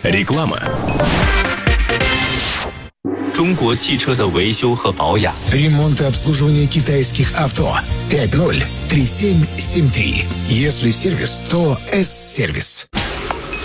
Реклама. 中国汽车的维修和保养。 Ремонт и обслуживание китайских авто. 503773. Если сервис, то С-сервис.